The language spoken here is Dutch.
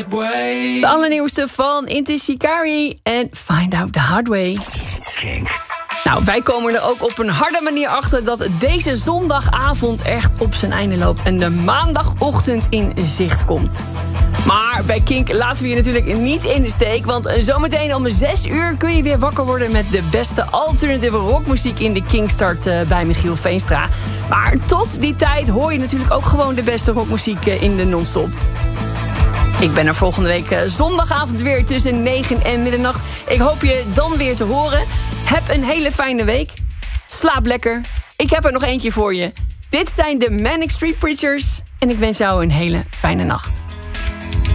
way. De allernieuwste van Inti Shikari en Find Out the Hard Way. Nou, wij komen er ook op een harde manier achter dat deze zondagavond echt op zijn einde loopt en de maandagochtend in zicht komt. Maar bij Kink laten we je natuurlijk niet in de steek, want zometeen om 6 uur kun je weer wakker worden met de beste alternatieve rockmuziek in de Kinkstart bij Michiel Veenstra. Maar tot die tijd hoor je natuurlijk ook gewoon de beste rockmuziek in de non-stop. Ik ben er volgende week zondagavond weer tussen 9 en middernacht. Ik hoop je dan weer te horen. Heb een hele fijne week. Slaap lekker. Ik heb er nog eentje voor je. Dit zijn de Manic Street Preachers. En ik wens jou een hele fijne nacht.